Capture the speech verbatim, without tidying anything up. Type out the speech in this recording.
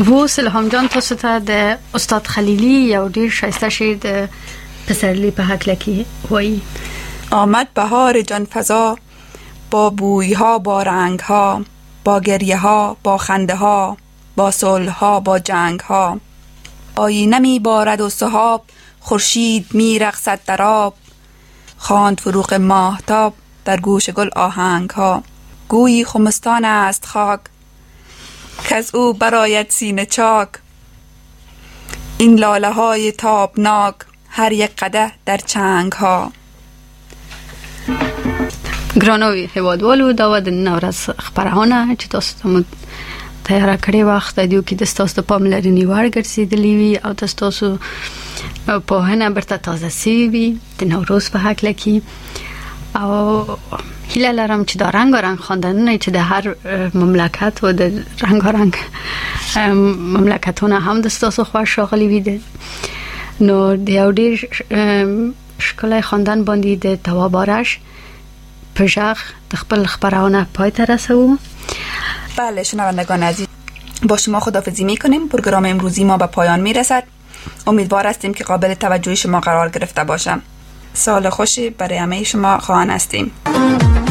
و سلام جان تاسو ته د استاد خلیلی یو ډیر شایسته شعر د پسرلی په هکله کې وایي. آمد بهار جان فضا با بوی ها، با رنگ ها، با گریه ها، با خنده ها، با صلح ها، با جنگ ها. آینه می بارد و سحاب، خورشید می رقصد در آب. خواند فروغ ماهتاب در گوش گل آهنگ ها. گویی خمستان است خاک کز او براید سینه چاک. این لاله های تابناک هر یک قدح در چنگ ها. ګرانو هیوادوالو دا د نورز خبرونه چې تاسو ته تیار کړی وخت دیو کې د تاسو په پاملرنې وړ ګرځېدلې وي او تاسو په هنه برته تازه سی وي د نوروز په هکله کې. او هیله لرم چې دا رنگارنګ خواندنونه چې د هر مملکت و د رنگارنګ مملکتونه هم د تاسو خوښ راغلي وي ده. نو د یو ډیر ښکلی خواندن باندې د تواب آرش په ژغ د خپل خبرونه پای ته رسوو. بله شنوندگان عزیز، با شما خداحافظی میکنیم. پروگرام امروزی ما به پایان میرسد. امیدوار هستیم که قابل توجه شما قرار گرفته باشم. سال خوشی برای همه شما خواهان هستیم.